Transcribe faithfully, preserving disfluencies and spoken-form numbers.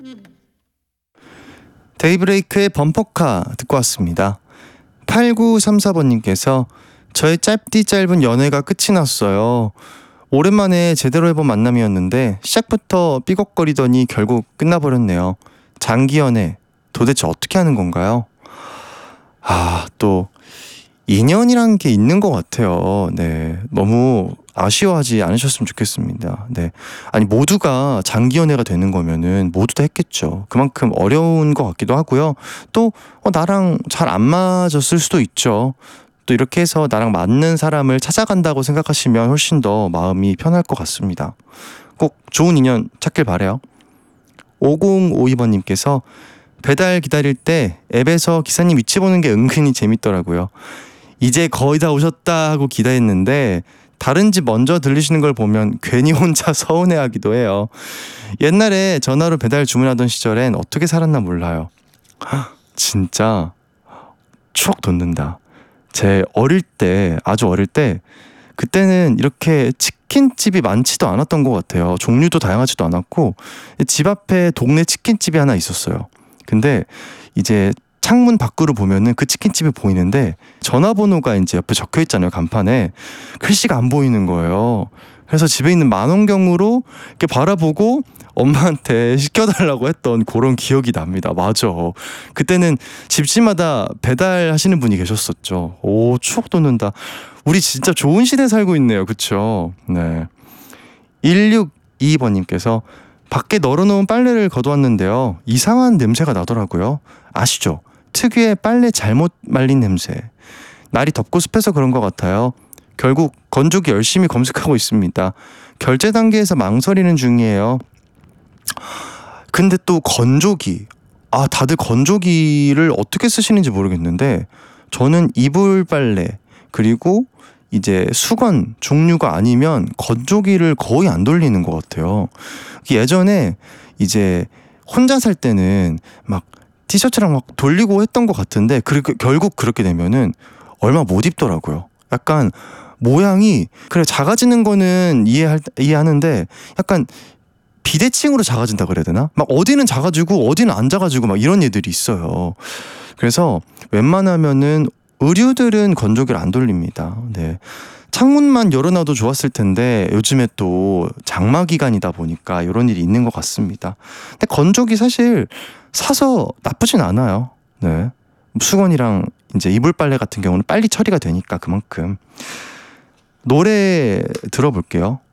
데이브레이크의 범퍼카 듣고 왔습니다. 팔구삼사 번님께서 저의 짧디 짧은 연애가 끝이 났어요. 오랜만에 제대로 해본 만남이었는데 시작부터 삐걱거리더니 결국 끝나버렸네요. 장기 연애 도대체 어떻게 하는 건가요? 아, 또 인연이란 게 있는 것 같아요. 네, 너무 아쉬워하지 않으셨으면 좋겠습니다. 네, 아니 모두가 장기 연애가 되는 거면은 모두 다 했겠죠. 그만큼 어려운 것 같기도 하고요. 또 어, 나랑 잘 안 맞았을 수도 있죠. 또 이렇게 해서 나랑 맞는 사람을 찾아간다고 생각하시면 훨씬 더 마음이 편할 것 같습니다. 꼭 좋은 인연 찾길 바래요. 오공오이 번님께서 배달 기다릴 때 앱에서 기사님 위치 보는 게 은근히 재밌더라고요. 이제 거의 다 오셨다 하고 기다렸는데 다른 집 먼저 들리시는 걸 보면 괜히 혼자 서운해하기도 해요. 옛날에 전화로 배달 주문하던 시절엔 어떻게 살았나 몰라요. 진짜 추억 돋는다. 제 어릴 때, 아주 어릴 때 그때는 이렇게 치킨집이 많지도 않았던 것 같아요. 종류도 다양하지도 않았고 집 앞에 동네 치킨집이 하나 있었어요. 근데 이제 창문 밖으로 보면은 그 치킨집이 보이는데 전화번호가 이제 옆에 적혀 있잖아요, 간판에. 글씨가 안 보이는 거예요. 그래서 집에 있는 만원경으로 이렇게 바라보고 엄마한테 시켜달라고 했던 그런 기억이 납니다. 맞아. 그때는 집집마다 배달하시는 분이 계셨었죠. 오, 추억 돋는다. 우리 진짜 좋은 시대에 살고 있네요. 그쵸? 네. 일육이이 번님께서 밖에 널어놓은 빨래를 걷어왔는데요. 이상한 냄새가 나더라고요. 아시죠? 특유의 빨래 잘못 말린 냄새. 날이 덥고 습해서 그런 것 같아요. 결국 건조기 열심히 검색하고 있습니다. 결제 단계에서 망설이는 중이에요. 근데 또 건조기. 아, 다들 건조기를 어떻게 쓰시는지 모르겠는데 저는 이불 빨래 그리고 이제 수건 종류가 아니면 건조기를 거의 안 돌리는 것 같아요. 예전에 이제 혼자 살 때는 막 티셔츠랑 막 돌리고 했던 것 같은데 그, 결국 그렇게 되면은 얼마 못 입더라고요. 약간 모양이 그래 작아지는 거는 이해할, 이해하는데 약간 비대칭으로 작아진다 그래야 되나? 막 어디는 작아지고 어디는 안 작아지고 막 이런 애들이 있어요. 그래서 웬만하면은 의류들은 건조기를 안 돌립니다. 네. 창문만 열어놔도 좋았을 텐데 요즘에 또 장마 기간이다 보니까 이런 일이 있는 것 같습니다. 근데 건조기 사실 사서 나쁘진 않아요. 네. 수건이랑 이제 이불 빨래 같은 경우는 빨리 처리가 되니까 그만큼. 노래 들어볼게요.